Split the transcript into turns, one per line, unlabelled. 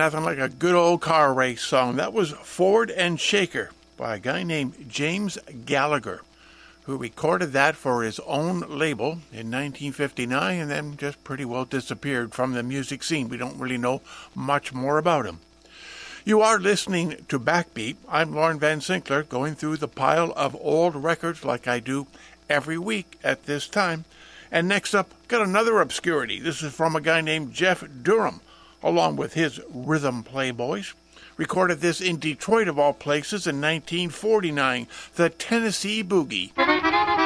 nothing like a good old car race song. That was Ford and Shaker by a guy named James Gallagher, who recorded that for his own label in 1959 and then just pretty well disappeared from the music scene. We don't really know much more about him. You are listening to Backbeat. I'm Lauren Van Sinkler, going through the pile of old records like I do every week at this time. And next up, got another obscurity. This is from a guy named Jeff Durham, along with his Rhythm Playboys. Recorded this in Detroit, of all places, in 1949, the Tennessee Boogie.